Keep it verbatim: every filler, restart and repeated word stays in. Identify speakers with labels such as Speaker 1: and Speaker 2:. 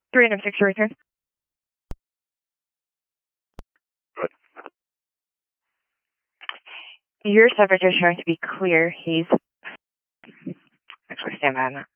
Speaker 1: three random six, return.
Speaker 2: Good.
Speaker 1: Your subject is showing to be clear. He's actually stand by on that.